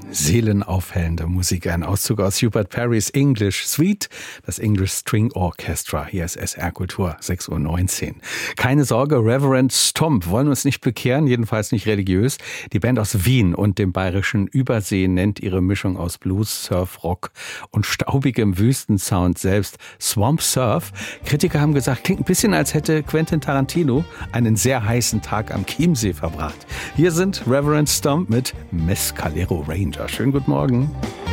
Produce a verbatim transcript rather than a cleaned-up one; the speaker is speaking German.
Seelenaufhellende Musik, ein Auszug aus Hubert Parrys English Suite, das English String Orchestra. Hier ist S R Kultur, sechs Uhr neunzehn. Keine Sorge, Reverend Stomp wollen uns nicht bekehren, jedenfalls nicht religiös. Die Band aus Wien und dem bayerischen Übersee nennt ihre Mischung aus Blues, Surf, Rock und staubigem Wüstensound selbst Swamp Surf. Kritiker haben gesagt, klingt ein bisschen, als hätte Quentin Tarantino einen sehr heißen Tag am Chiemsee verbracht. Hier sind Reverend Stomp mit Mescalero Ranger. Schönen guten Morgen.